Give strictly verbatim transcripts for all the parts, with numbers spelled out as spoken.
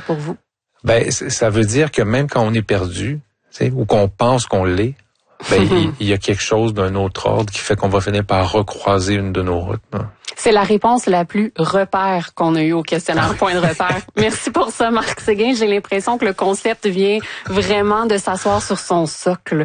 pour vous? Ben, ça veut dire que même quand on est perdu, tu sais, ou qu'on pense qu'on l'est, ben, il, il y a quelque chose d'un autre ordre qui fait qu'on va finir par recroiser une de nos routes. Hein. C'est la réponse la plus repère qu'on a eue au questionnaire Point de repère. Merci pour ça, Marc Séguin. J'ai l'impression que le concept vient vraiment de s'asseoir sur son socle.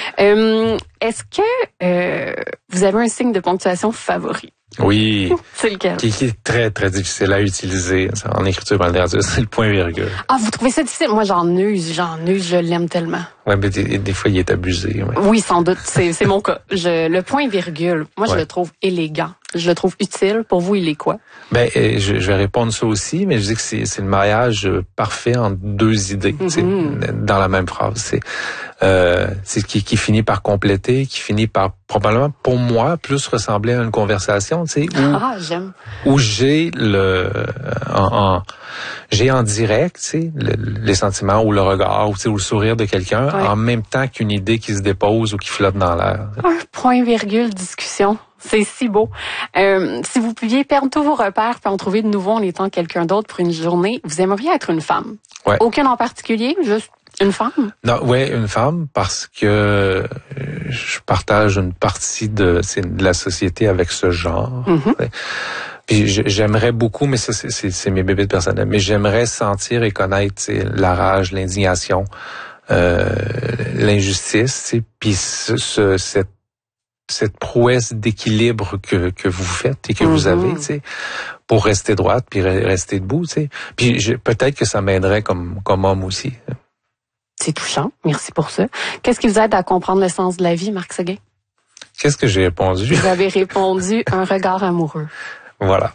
Euh, est-ce que euh, vous avez un signe de ponctuation favori? Oui. C'est lequel? Qui, qui est très, très difficile à utiliser en écriture malgache, c'est le point-virgule. Ah, vous trouvez ça difficile? Moi, j'en use, j'en use, je l'aime tellement. Ouais, mais des, des fois, il est abusé. Ouais. Oui, sans doute, c'est, c'est mon cas. Je, le point-virgule, moi, ouais. je le trouve élégant. Je le trouve utile. Pour vous, il est quoi? Ben, je, je vais répondre ça aussi, mais je dis que c'est, c'est le mariage parfait entre deux idées, mm-hmm. dans la même phrase. C'est, euh, c'est qui, qui finit par compléter, qui finit par probablement, pour moi, plus ressembler à une conversation, tu sais, où, ah, j'aime. où j'ai le, en, en j'ai en direct, tu sais, le, les sentiments ou le regard ou, tu sais, ou le sourire de quelqu'un, ouais. en même temps qu'une idée qui se dépose ou qui flotte dans l'air. Un point-virgule discussion. C'est si beau. Euh, si vous pouviez perdre tous vos repères puis en trouver de nouveaux en étant quelqu'un d'autre pour une journée, vous aimeriez être une femme? Ouais. Aucune en particulier, juste une femme? Non, ouais, une femme parce que je partage une partie de, de la société avec ce genre. Mm-hmm. Puis j'aimerais beaucoup, mais ça c'est, c'est, c'est mes bébés personnels, mais j'aimerais sentir et connaître la rage, l'indignation, euh, l'injustice, puis ce, ce, cette cette prouesse d'équilibre que que vous faites et que mm-hmm. vous avez, tu sais, pour rester droite puis rester debout, tu sais. Puis je, peut-être que ça m'aiderait comme comme homme aussi. C'est touchant, merci pour ça. Qu'est-ce qui vous aide à comprendre le sens de la vie, Marc Séguin? Qu'est-ce que j'ai répondu? Vous avez répondu un regard amoureux. Voilà.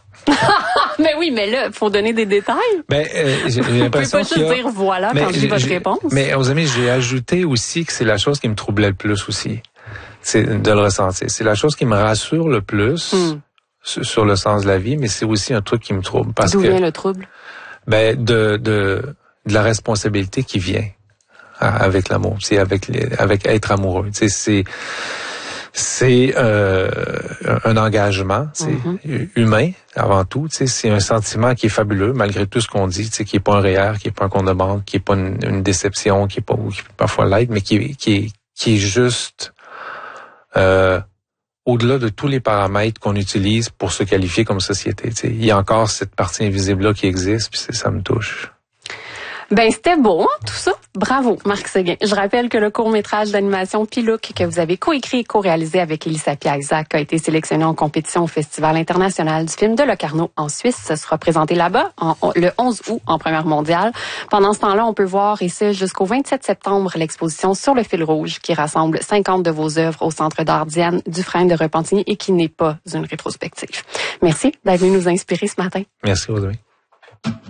Mais oui, mais là, il faut donner des détails. Ben, euh, j'ai, j'ai l'impression Vous pouvez pas juste dire voilà mais quand je dis votre réponse. Mais aux amis, j'ai ajouté aussi que c'est la chose qui me troublait le plus aussi. C'est de le ressentir. C'est la chose qui me rassure le plus mm. sur, sur le sens de la vie, mais c'est aussi un truc qui me trouble. Parce D'où que, vient le trouble? Ben, de, de, de la responsabilité qui vient avec l'amour, c'est avec les, avec être amoureux. C'est c'est c'est euh, un engagement, c'est mm-hmm. humain avant tout. C'est un sentiment qui est fabuleux malgré tout ce qu'on dit, qui est pas un réel, qui est pas un qu'on demande, qui est pas une, une déception, qui est pas ou qui peut parfois l'être, mais qui est qui est qui est juste euh, au-delà de tous les paramètres qu'on utilise pour se qualifier comme société. T'sais. Il y a encore cette partie invisible-là qui existe, puis ça me touche. Ben, c'était beau, hein, tout ça. Bravo, Marc Séguin. Je rappelle que le court-métrage d'animation Pilouk que vous avez coécrit et co-réalisé avec Elissa Piazzac a été sélectionné en compétition au Festival international du film de Locarno en Suisse. Ce sera présenté là-bas en, le onze août en première mondiale. Pendant ce temps-là, on peut voir, et ce jusqu'au vingt-sept septembre, l'exposition Sur le fil rouge qui rassemble cinquante de vos œuvres au Centre d'art Diane Dufresne de Repentigny et qui n'est pas une rétrospective. Merci d'être venu nous inspirer ce matin. Merci, Audrey.